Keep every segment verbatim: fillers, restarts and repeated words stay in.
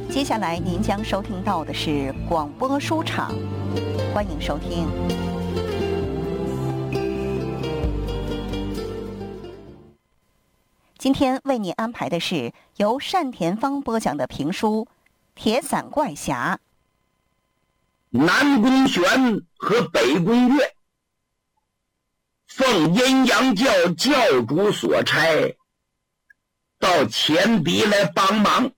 接下来您将收听到的是广播书场，欢迎收听。今天为你安排的是由单田芳播讲的评书《铁伞怪侠》。 南宫玄和北宫月奉阴阳教教主所差，到前敌来帮忙。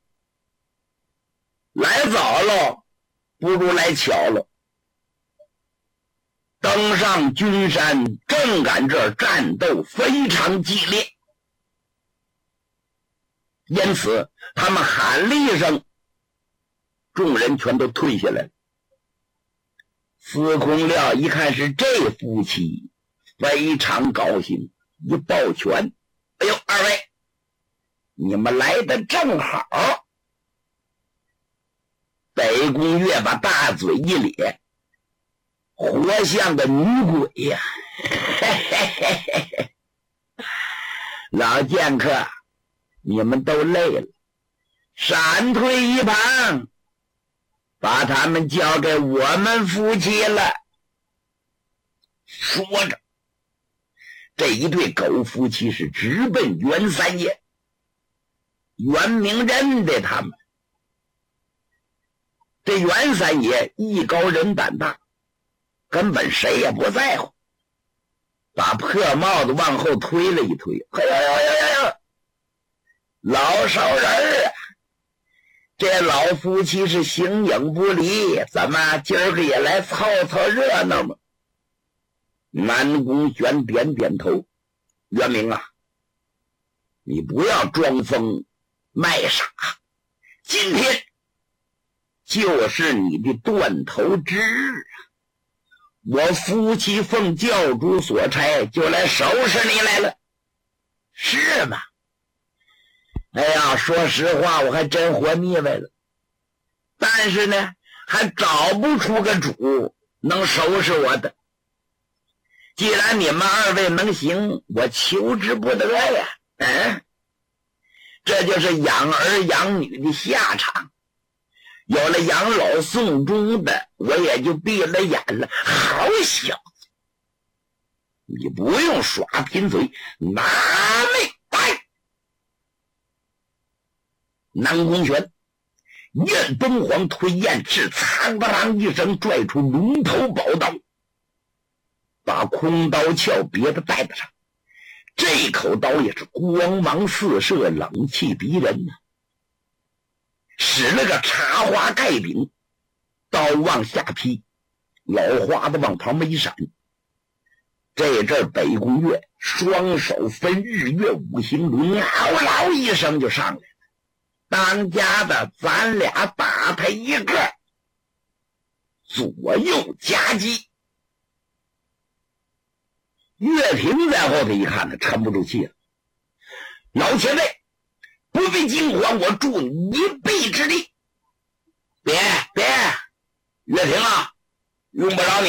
来早了不如来巧了。登上君山，正赶这战斗非常激烈，因此他们喊了一声，众人全都退下来了。司空廖一看是这夫妻，非常高兴，一抱拳：哎呦，二位你们来的正好。北宫月把大嘴一咧，活像个女鬼呀、啊！老剑客，你们都累了，闪退一旁，把他们交给我们夫妻了。说着，这一对狗夫妻是直奔袁三爷。袁明认得他们。这袁三爷艺高人胆大，根本谁也不在乎，把破帽子往后推了一推。哎呀呀呀呀呀！老熟人啊，这老夫妻是形影不离，怎么今儿个也来凑凑热闹吗？南宫玄点点头：袁明啊，你不要装疯卖傻，今天就是你的断头之日，我夫妻奉教主所差，就来收拾你来了，是吗？哎呀，说实话，我还真活腻歪了，但是呢，还找不出个主能收拾我的。既然你们二位能行，我求之不得呀。嗯，这就是养儿养女的下场。有了养老送终的，我也就闭了眼了。好小子，你不用耍贫嘴，拿命来！南宫玄燕东皇推燕翅，苍不啷一声拽出龙头宝刀，把空刀鞘别在带子上。这口刀也是光芒四射，冷气逼人呐、啊。使了个插花盖柄，刀往下劈，老花子往旁边一闪。这阵北宫月双手分日月五行轮，嗷嗷一声就上来了。当家的，咱俩打他一个，左右夹击。岳平在后头一看呢，沉不住气了。老前辈，不必惊慌，我助你一臂之力。别别，岳平啊，用不着你。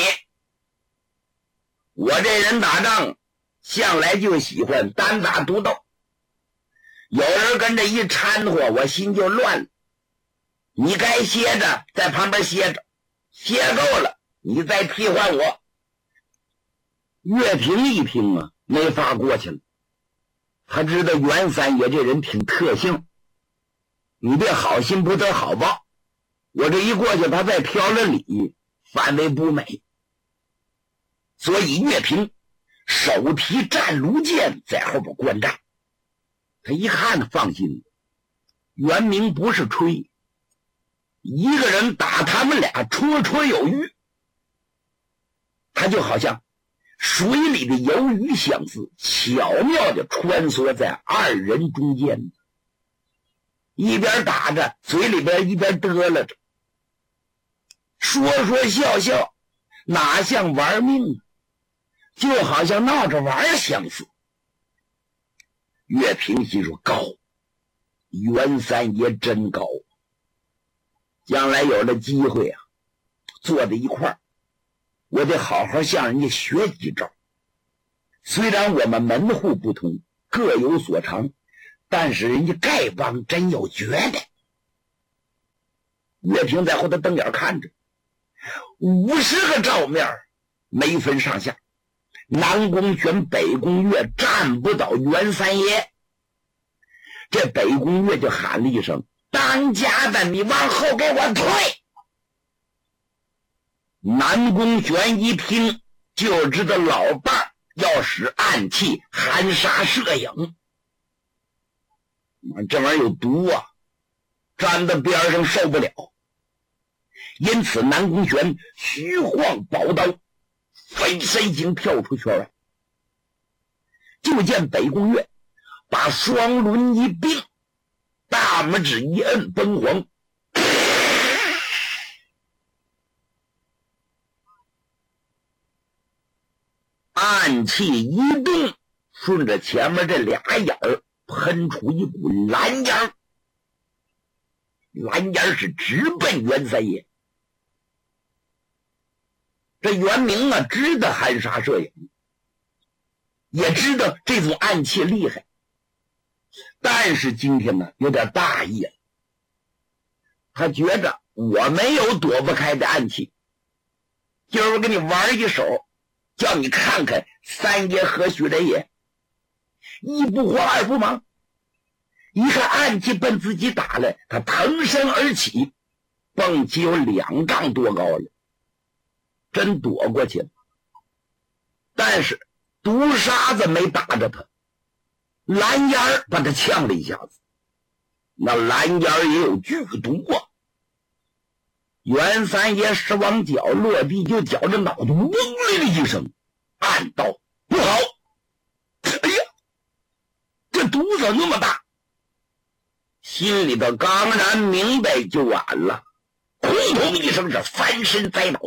我这人打仗向来就喜欢单打独斗，有人跟着一掺和，我心就乱了。你该歇着，在旁边歇着，歇够了，你再替换我。岳平一听啊，没法过去了。他知道袁三爷这人挺特性，你这好心不得好报，我这一过去他再挑了理，反为不美。所以岳平手提战卢剑在后边观战。他一看放心，袁明不是吹，一个人打他们俩绰绰有余。他就好像水里的游鱼相似，巧妙地穿梭在二人中间，一边打着，嘴里边一边嘚了着，说说笑笑，哪像玩命啊，就好像闹着玩相似。岳平心说：高，袁三爷真高，将来有了机会啊，坐在一块儿，我得好好向人家学几招。虽然我们门户不同，各有所长，但是人家丐帮真有绝的。 岳平在后头瞪眼看着，五十个照面没分上下，南宫玄、北宫岳站不倒袁三爷。这北宫岳就喊了一声：“当家的，你往后给我退！”南宫玄一听就知道老伴儿要使暗器含沙射影，这玩意儿有毒啊，站在边上受不了。因此南宫玄虚晃宝刀，飞身形跳出圈外。就见北宫岳把双轮一并，大拇指一摁崩黄，暗器一动，顺着前面这俩眼儿喷出一股蓝烟，蓝烟是直奔袁三爷。这袁明啊，知道含沙射影，也知道这种暗器厉害，但是今天呢有点大意了。他觉着我没有躲不开的暗器，今儿我给你玩一手，叫你看看三爷何许人也。一不慌二不忙，一看暗器奔自己打来，他腾身而起，蹦起有两丈多高了，真躲过去了。但是毒沙子没打着他，蓝烟儿把他呛了一下子，那蓝烟儿也有剧毒啊。袁三爷十王脚落地，就觉着脑袋嗡了一声，暗道不好，哎呀，这毒怎么那么大？心里头刚然明白就晚了，轰通一声是翻身栽倒。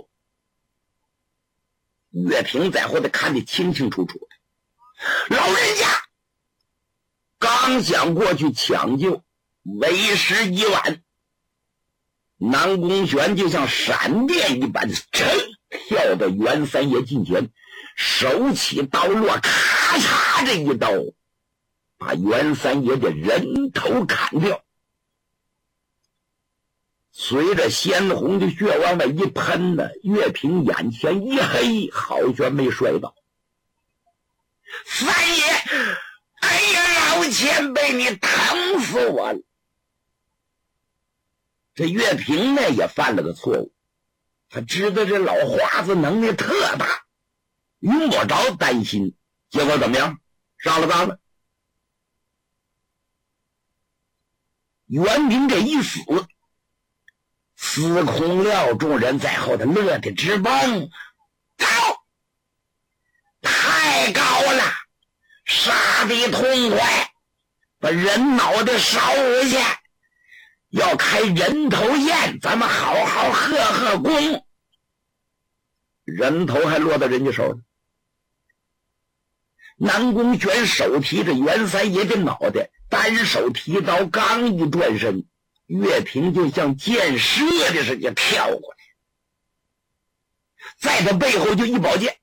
岳平在后头看得清清楚楚的，老人家刚想过去抢救，为时已晚。南宫玄就像闪电一般，噌跳到袁三爷近前，手起刀落，咔嚓这一刀把袁三爷的人头砍掉。随着鲜红的血往外一喷呢，岳平眼前一黑，好悬没摔倒。三爷，哎呀，老前辈，你疼死我了！这岳平呢也犯了个错误，他知道这老花子能力特大，用不着担心，结果怎么样？上了当了。袁明这一死，司空廖众人在后头乐得直蹦，高，太高了，杀得痛快，把人脑袋烧回去，要开人头宴，咱们好好贺贺功。人头还落到人家手里。南宫玄手提着袁三爷的脑袋，单手提刀，刚一转身，岳平就像箭射的似的跳过来，在他背后就一宝剑。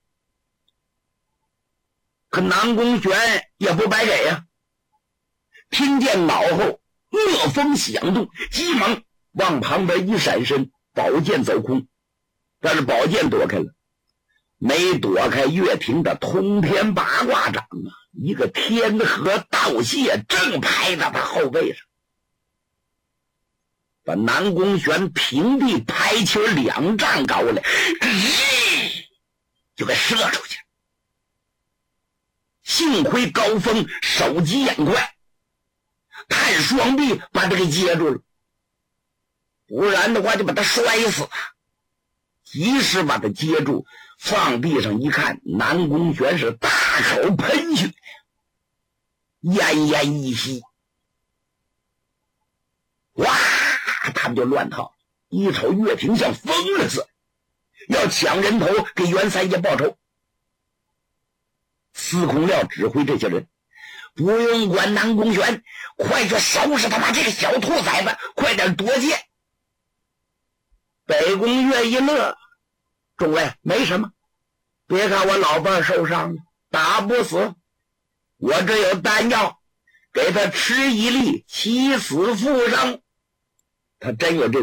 可南宫玄也不白给呀、啊，听见脑后恶风响动，急忙往旁边一闪身，宝剑走空。但是宝剑躲开了，没躲开岳平的通天八卦掌啊！一个天河道谢正拍到他后背上，把南宫玄平地拍起两丈高来，就给射出去。幸亏高峰手疾眼快，探双臂把他给接住了，不然的话就把他摔死了。及时把他接住，放地上一看，南宫玄是大口喷血，奄奄一息。哇，他们就乱套，一瞅岳平像疯了似的，要抢人头给袁三爷报仇。司空廖指挥这些人，不用管南宫玄，快去收拾他妈这个小兔崽子，快点夺剑。北宫岳一乐，众位没什么，别看我老伴受伤了，打不死，我这有丹药，给他吃一粒，起死复生。他真有这